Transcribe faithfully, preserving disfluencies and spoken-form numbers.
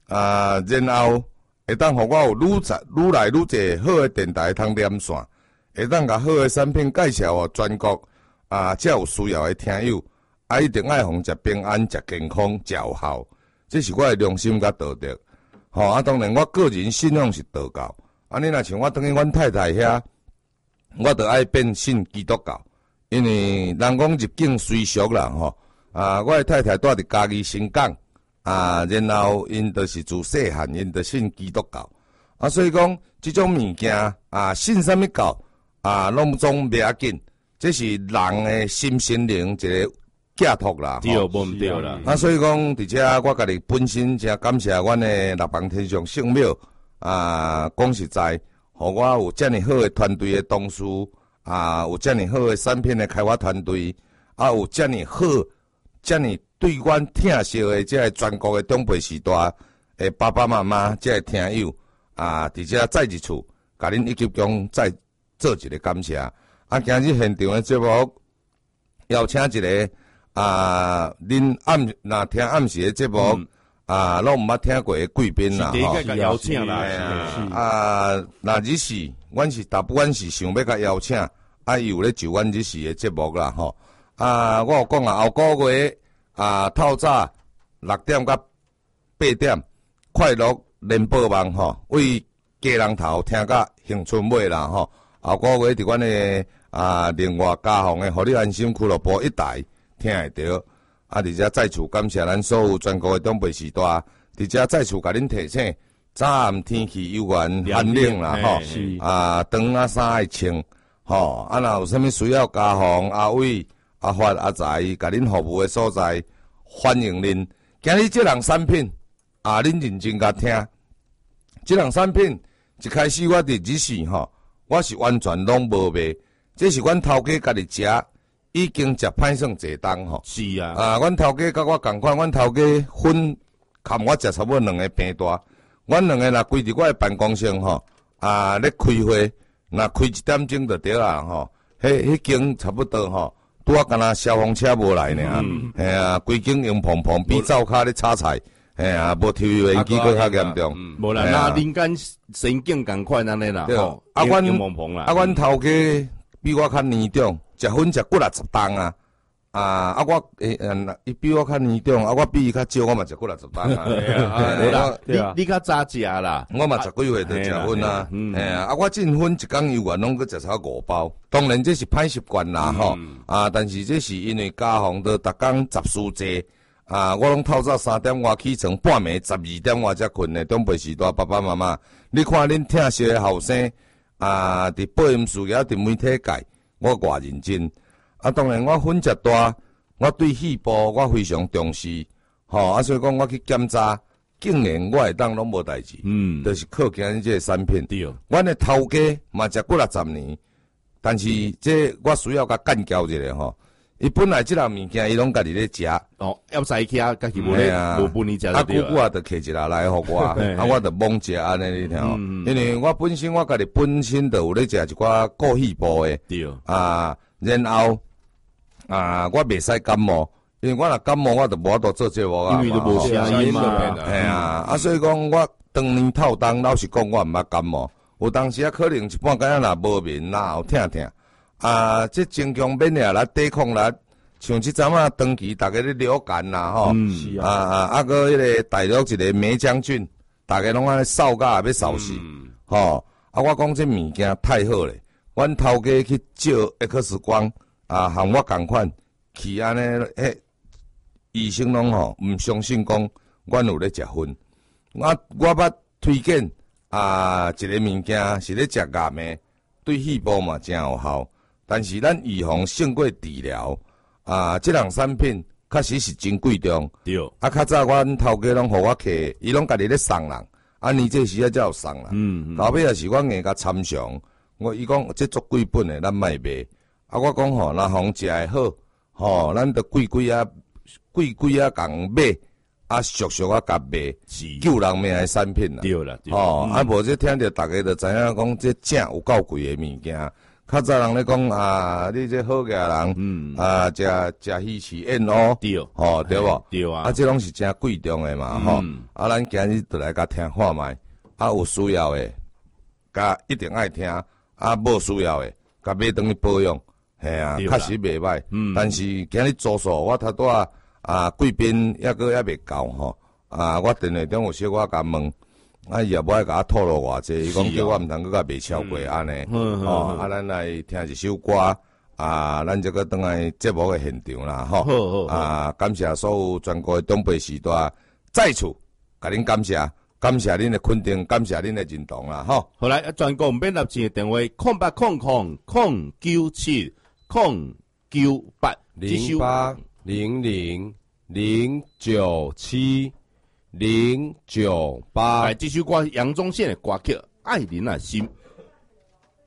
啊，然后会当互我有愈在愈来愈侪好诶电台通连线，会当甲好诶产品介绍互全国啊，才有需要诶听友，啊，一定爱互食平安、食健康、食有效，这是我诶良心甲道德。吼、哦，啊，当然我个人信仰是道教，啊，你若像我等于阮太太遐，我着爱变信基督教，因为人讲入境随俗啦，吼、哦，啊，我诶太太住伫嘉義新港。啊，然后因就是自细汉因就信基督教，啊，所以讲即种物件啊，信啥物教啊，拢总袂要紧，这是人诶心心灵一个寄托啦， 对，无毋对啦。 啊，所以讲伫遮我家己本身真感谢阮诶六邦天上圣庙啊，讲实在，互我有遮尔好诶团队诶同事啊，有遮尔好诶产品诶开发团队，啊，有遮尔好，遮尔。对阮疼惜的这个全国的长辈时代的爸爸妈妈，这个听友啊，伫遮再一次，甲恁一级讲再做一个感谢。啊，今日现场的节目邀请一个啊，恁暗若听暗时的节目、嗯、啊，拢毋捌听过的贵宾啦， 吼。是第一个邀请啦， 啊，若日时，阮是大部分是想要甲邀請，啊，伊有咧就阮日时的节目啦，吼。啊，我有讲啊，后个月。啊，透早六點到八點，快樂聯播網吼，為家人頭聽甲興趣尾啦吼。後個月佇阮誒啊，另外家訪誒，互你安心俱樂部一台聽會到。啊，而且再次感謝咱所有全國誒長輩時代，而且再次甲恁提醒，早暗天氣有緣寒冷啦吼。啊，長啊衫愛穿吼。啊，若有啥物需要家訪阿偉。阿發阿財，甲恁服務誒所在，歡迎恁。今日即項產品，啊，恁認真甲聽。即項產品一開始我佇日時吼，我是完全攏無賣，這是阮頭家家己食，已經食歹算儕冬吼。 是啊， 啊，阮頭家甲我共款，阮頭家分含我食差不多兩個平大，阮兩個若規佇我誒辦公室吼，啊，咧開會，若開一點鐘就對啊吼，迄迄間差不多吼。拄啊，敢若消防車無來呢，嘿啊，規間用碰碰比灶骹咧炒菜，嘿啊，無抽油煙機佫較嚴重。 無啦，那人間神經共款安尼啦，吼， 啊，阮用碰碰啦， 啊，阮頭家比我較年長，食薰食幾六十擔啊，啊，啊我誒，伊比我較年長，啊，我比伊較少，我嘛食幾六十擔啊。 無啦，你你較早食啦， 我嘛十幾歲就食薰啊，嘿啊，啊，我進薰一工油原攏佫食超五包。當然這是歹習慣啦，吼、嗯、啊！但是這是因為家訪都逐工雜事多啊，我攏透早三點外起床，半暝十二點外才困的。長輩時代爸爸媽媽，你看恁疼惜的後生啊，佇保險事業、佇媒體界，我偌認真啊！當然我分食大，我對戲部我非常重視，吼啊！所以講我去檢查，竟然我會當攏無代誌，嗯，就是靠今日這個產品。對，阮的頭家嘛食幾六十年。但是這我需要甲幹教一下吼，伊本來即項物件伊攏家己咧食， 哦，要使起啊，家己無咧無分你食啊，久久啊，著摕一下來互我，啊，我著懵食安尼你聽，因為我本身我家己本身著有咧食一寡過氣部誒，對，啊，然後啊，我袂使感冒，因為我若感冒我著無法度做節目啊， 因為都無聲音嘛， 係啊，啊，所以講我當年透冬，老實講我毋捌感冒。有當時啊，可能一半間仔若無眠，然後疼疼啊，即增強免疫力、抵抗力，像即陣啊，長期逐個咧流感啦，吼、嗯，啊啊，啊個迄個大陸一個梅將軍，逐個攏安尼掃甲也要掃死，吼、嗯，啊，我講這物件太好咧，阮頭家去照 X 光，啊，和我共款，去安尼，迄醫生攏吼毋相信講，阮有咧食薰，我我捌推薦。啊，一個物件是咧食癌的，對肺部嘛真有效。但是咱預防勝過治療啊，這項產品確實是真貴重。對。啊，較早阮頭家攏互我客，伊攏家己咧送人，啊，你這時啊才有送人。嗯嗯。後尾也是我硬甲參詳，我伊講這足貴本的，咱賣賣。啊，我講吼，若互食會好，吼，咱著貴貴啊，貴貴啊共買。啊，俗俗啊，甲賣救人命誒產品啦，對啦，哦，啊，無即聽着逐個著知影講，即正有夠貴誒物件， 较早人咧讲啊，你这好家人，嗯啊，食食鱼翅燕喔， 对， 哦对无？ 对啊， 啊，这拢是真贵重的嘛，吼、嗯。啊，咱今日就来甲听看卖，啊有需要的，甲一定爱听，啊无需要的，甲买当去保养，系啊，确实袂歹。嗯，但是今日住宿我头拄啊啊贵宾抑个抑未够吼，啊我电话中有小可甲问。啊，伊也无爱甲我透露偌济，伊讲叫我毋通搁甲卖超过安尼，哦，啊，咱来听一首歌，啊，咱这个倒来节目的现场啦，吼，啊，感谢所有全国的东北时代，再次甲恁感谢，感谢恁的肯定，感谢恁的认同啦，吼。 后来全国免纳钱的电话：空八空空空九七空九八零八零零零九七。零九八， 来，这首歌杨宗宪的歌曲《爱人的心》。